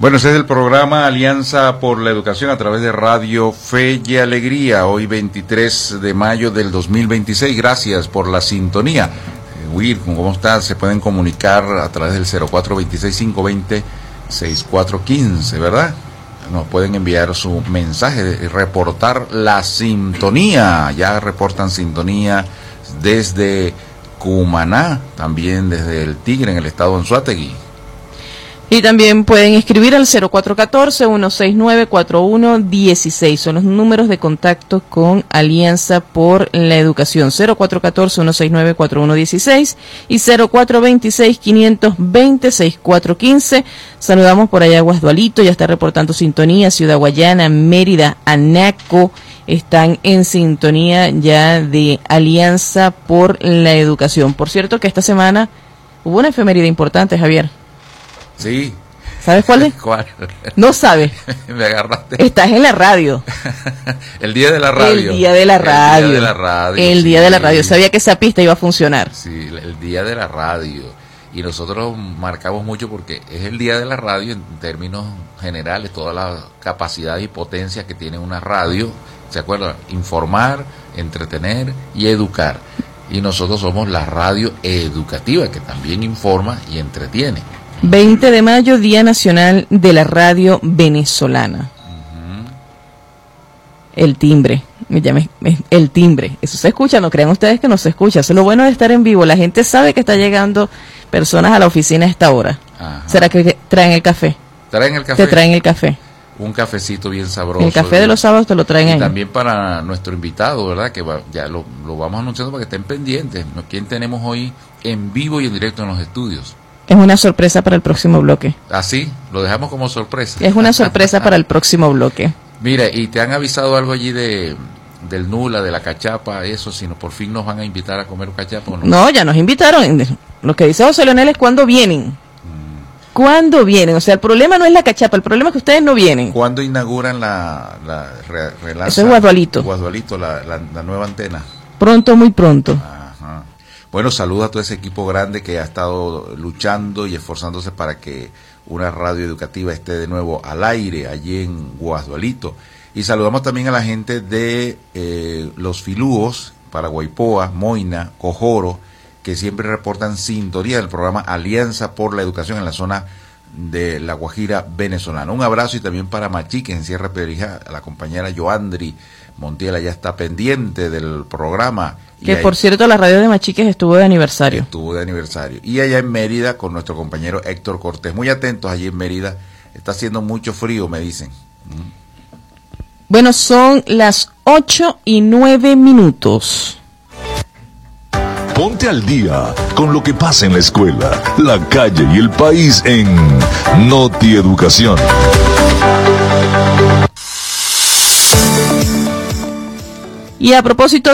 Bueno, ese es el programa Alianza por la Educación a través de Radio Fe y Alegría, hoy 23 de mayo del 2026. Gracias por la sintonía. Wilson, ¿cómo estás? Se pueden comunicar a través del 0426-520-6415, ¿verdad? Nos pueden enviar su mensaje, reportar la sintonía. Ya reportan sintonía desde Cumaná, también desde el Tigre, en el estado de Anzoátegui. Y también pueden escribir al 0414-169-4116. Son los números de contacto con Alianza por la Educación. 0414-169-4116 y 0426-520-6415. Saludamos por allá a Guasdualito, ya está reportando sintonía. Ciudad Guayana, Mérida, Anaco, están en sintonía ya de Alianza por la Educación. Por cierto que esta semana hubo una efeméride importante, Javier. Sí. ¿Sabes cuál es? ¿Cuál? No sabes. Me agarraste. Estás en la radio. El día de la radio. El día de la radio. El día de la radio. El día de la radio. Sabía que esa pista iba a funcionar. Sí, el día de la radio. Y nosotros marcamos mucho porque es el día de la radio en términos generales, toda la capacidad y potencia que tiene una radio. ¿Se acuerdan? Informar, entretener y educar. Y nosotros somos la radio educativa que también informa y entretiene. 20 de mayo, Día Nacional de la Radio Venezolana. El timbre, el timbre. Eso se escucha, no crean ustedes que no se escucha. Eso es lo bueno de estar en vivo. La gente sabe que está llegando personas a la oficina a esta hora. Ajá. ¿Será que traen el café? ¿Traen el café? Te traen el café. Un cafecito bien sabroso. El café de los sábados te lo traen ahí. Y también para nuestro invitado, ¿verdad? Que ya lo vamos anunciando para que estén pendientes. ¿Quién tenemos hoy en vivo y en directo en los estudios? Es una sorpresa para el próximo bloque. ¿Ah, sí? Lo dejamos como sorpresa. Es una sorpresa para el próximo bloque. Mira, ¿y te han avisado algo allí del Nula, de la cachapa, eso? Si no, por fin nos van a invitar a comer cachapa o no. No, ya nos invitaron. Lo que dice José Leonel es cuándo vienen. ¿Cuándo vienen? O sea, el problema no es la cachapa, el problema es que ustedes no vienen. ¿Cuándo inauguran la relanza? Eso es Guasdualito. Guasdualito, la nueva antena. Pronto, muy pronto. Ajá. Bueno, saluda a todo ese equipo grande que ha estado luchando y esforzándose para que una radio educativa esté de nuevo al aire allí en Guasdualito. Y saludamos también a la gente de Los Filúos, Paraguaypoa, Moina, Cojoro, que siempre reportan sintonía del programa Alianza por la Educación en la zona de La Guajira venezolana. Un abrazo y también para Machique, en Sierra Perijá, a la compañera Joandri Montiel, ya está pendiente del programa. Que por cierto, la radio de Machiques estuvo de aniversario. Estuvo de aniversario. Y allá en Mérida con nuestro compañero Héctor Cortés. Muy atentos allí en Mérida. Está haciendo mucho frío, me dicen. Bueno, son las 8:09. Ponte al día con lo que pasa en la escuela, la calle y el país en Noti Educación. Y a propósito